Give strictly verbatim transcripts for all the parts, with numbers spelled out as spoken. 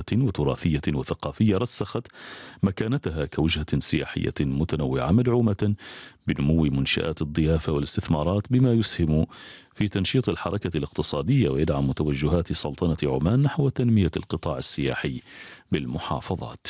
وتراثية وثقافية رسخت مكانتها كوجهة سياحية متنوعة مدعومة بنمو منشآت الضيافة والاستثمارات، بما يسهم في تنشيط الحركة الاقتصادية ويدعم توجهات سلطنة عمان نحو تنمية القطاع السياحي بالمحافظات.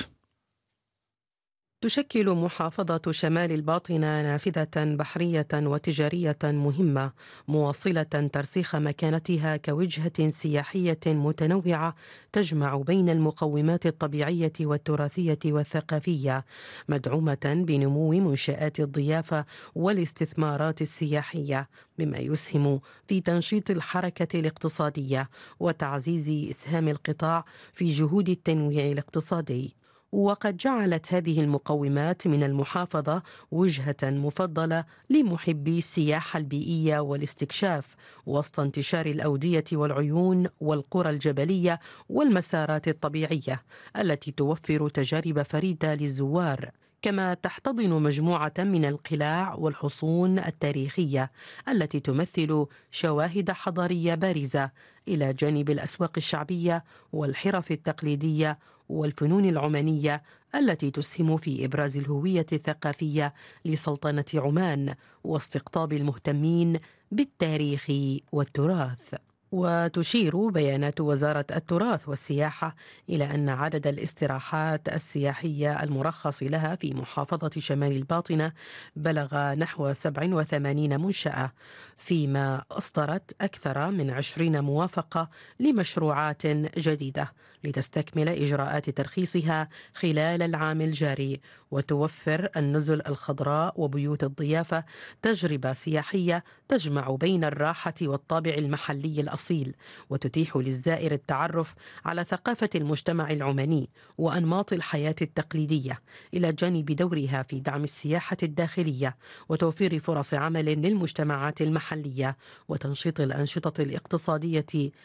تشكل محافظة شمال الباطنة نافذة بحرية وتجارية مهمة، مواصلة ترسيخ مكانتها كوجهة سياحية متنوعة تجمع بين المقومات الطبيعية والتراثية والثقافية، مدعومة بنمو منشآت الضيافة والاستثمارات السياحية، مما يسهم في تنشيط الحركة الاقتصادية وتعزيز إسهام القطاع في جهود التنويع الاقتصادي. وقد جعلت هذه المقومات من المحافظة وجهة مفضلة لمحبي السياحة البيئية والاستكشاف، وسط انتشار الأودية والعيون والقرى الجبلية والمسارات الطبيعية التي توفر تجارب فريدة للزوار. كما تحتضن مجموعة من القلاع والحصون التاريخية التي تمثل شواهد حضارية بارزة، إلى جانب الأسواق الشعبية والحرف التقليدية والفنون العمانية التي تسهم في إبراز الهوية الثقافية لسلطنة عمان واستقطاب المهتمين بالتاريخ والتراث. وتشير بيانات وزارة التراث والسياحة إلى أن عدد الاستراحات السياحية المرخص لها في محافظة شمال الباطنة بلغ نحو سبع وثمانين منشأة، فيما أصدرت أكثر من عشرين موافقة لمشروعات جديدة لتستكمل إجراءات ترخيصها خلال العام الجاري، وتوفر النزل الخضراء وبيوت الضيافة تجربة سياحية تجمع بين الراحة والطابع المحلي الأصيل، وتتيح للزائر التعرف على ثقافة المجتمع العماني وأنماط الحياة التقليدية، إلى جانب دورها في دعم السياحة الداخلية وتوفير فرص عمل للمجتمعات المحلية وتنشيط الأنشطة الاقتصادية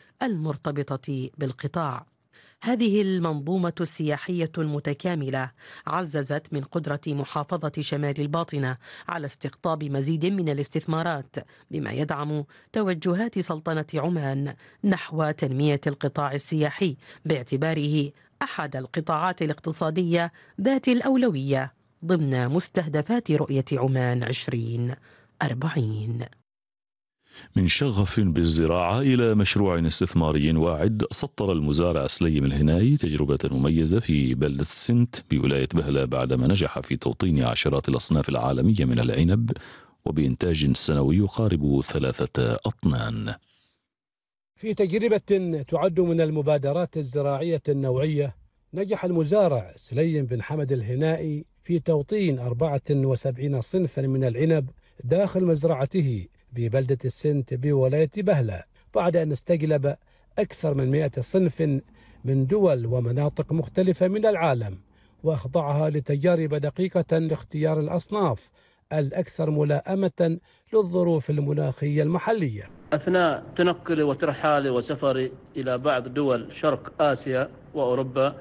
المرتبطة بالقطاع. هذه المنظومة السياحية المتكاملة عززت من قدرة محافظة شمال الباطنة على استقطاب مزيد من الاستثمارات، بما يدعم توجهات سلطنة عمان نحو تنمية القطاع السياحي باعتباره أحد القطاعات الاقتصادية ذات الأولوية ضمن مستهدفات رؤية عمان عشرين أربعين. من شغف بالزراعة إلى مشروع استثماري واعد، سطر المزارع سليم الهنائي تجربة مميزة في بلدة السنت بولاية بهلة بعدما نجح في توطين عشرات الأصناف العالمية من العنب وبإنتاج سنوي يقارب ثلاثة أطنان. في تجربة تعد من المبادرات الزراعية النوعية، نجح المزارع سليم بن حمد الهنائي في توطين أربعة وسبعين صنفا من العنب داخل مزرعته ببلدة السنت بولاية بهلة، بعد أن استجلب أكثر من مئة صنف من دول ومناطق مختلفة من العالم، وأخضعها لتجارب دقيقة لاختيار الأصناف الأكثر ملائمة للظروف المناخية المحلية. أثناء تنقلي وترحالي وسفري إلى بعض دول شرق آسيا وأوروبا،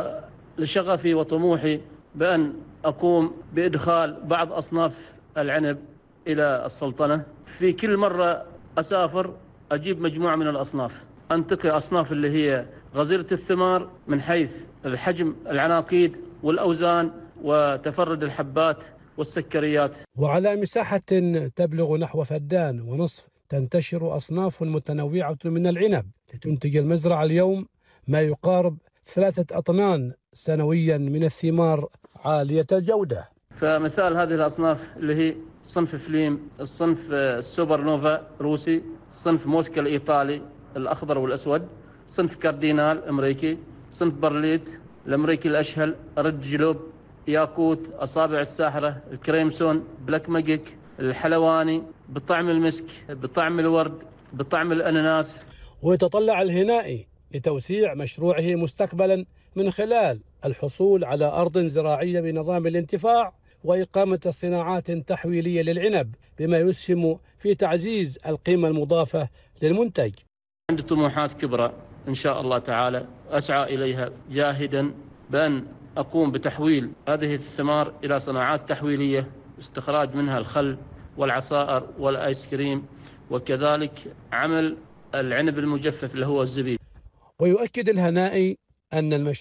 ولشغفي وطموحي بأن أقوم بإدخال بعض أصناف العنب إلى السلطنة، في كل مرة أسافر أجيب مجموعة من الأصناف، أنتقي أصناف اللي هي غزيرة الثمار من حيث الحجم، العناقيد والأوزان وتفرد الحبات والسكريات. وعلى مساحة تبلغ نحو فدان ونصف تنتشر أصناف متنوعة من العنب، لتنتج المزرعة اليوم ما يقارب ثلاثة أطنان سنويا من الثمار عالية الجودة. فمثال هذه الأصناف اللي هي صنف فليم، الصنف السوبر نوفا روسي، صنف موسكا الإيطالي الأخضر والأسود، صنف كاردينال أمريكي، صنف برليت الأمريكي الأشهل، ريد جلوب، ياقوت، أصابع الساحرة، الكريمسون، بلاك ماجيك، الحلواني، بطعم المسك، بطعم الورد، بطعم الأناناس. ويتطلع الهنائي لتوسيع مشروعه مستقبلا من خلال الحصول على أرض زراعية بنظام الانتفاع وإقامة صناعات تحويلية للعنب، بما يسهم في تعزيز القيمة المضافة للمنتج. عندي طموحات كبرى إن شاء الله تعالى أسعى إليها جاهدا بأن أقوم بتحويل هذه الثمار إلى صناعات تحويلية، استخراج منها الخل والعصائر والآيس كريم، وكذلك عمل العنب المجفف اللي هو الزبيب. ويؤكد الهنائي أن المشروع